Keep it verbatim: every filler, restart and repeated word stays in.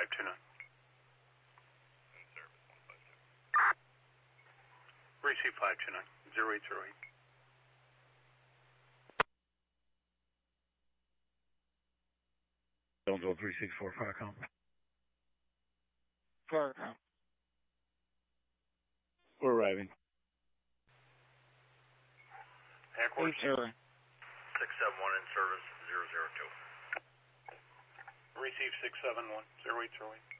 two nine. Receive five two nine, zero eight zero eight. Jonesville three six four, Firecom. Firecom. We're arriving. Airport. Eight zero. six seven one in service, zero zero two. Receive six seven one, zero eight zero eight.